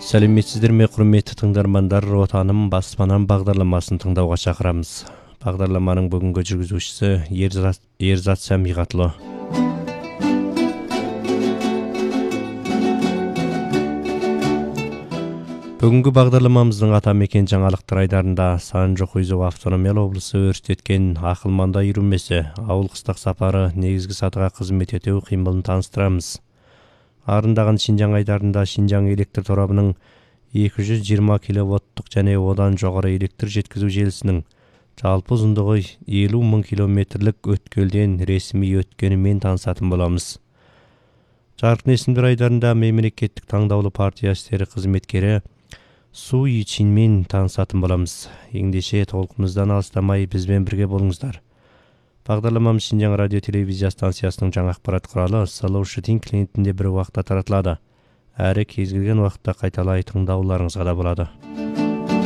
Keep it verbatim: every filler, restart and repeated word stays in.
Сәлеметсіздер ме, құрметті тыңдармандар, Отаным баспанам бағдарламасын тыңдауға шақырамыз. Бағдарламаның бүгінгі жүргізушісі Ерзат, Ерзат Сәмиғатлы. Бүгінгі бағдарламамыздың атамекен жаңалықтар айдарында Санжы-Хойзо автономиялы облысы өрістеткен ақылманда үйірмесі, ауыл қыстақ сапары негізгі сатыға қызмет ету қимылын таныстырамыз. Арындаған Шинжаң айдарында Шинжаң электр торабының екі жүз жиырма киловатттық және одан жоғары электр жеткізу желісінің жалпы ұзындығы елу мың километрлік өткелден ресми өткенімен танысатын боламыз. Жарқын есімдер айдарында мемлекеттік таңдаулы партия істері қызметкері Су Ичинмен танысатын боламыз. Ендеше толқымыздан алыстамай бізбен бірге болыңыздар. Бағдарламамыз Шинжаң радио телевизия станциясының жаңа ақпарат құралы Салаушытин клиентінде бір уақытта таратылады. Әрі кез келген уақытта қайталай тыңдауларыңызға да болады.